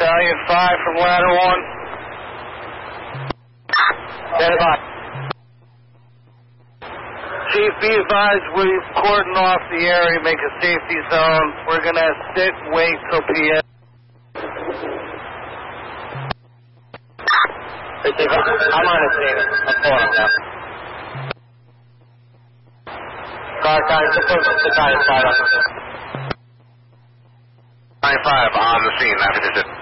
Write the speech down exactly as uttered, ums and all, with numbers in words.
Stallion five from ladder one. Stand by. Chief, be advised, we cordon off the area, make a safety zone. We're going to sit, wait till P M. Hey, Chief, I'm on the scene. I'm pulling him down. Car, car, just put the tire side up. nine five on the scene, after this.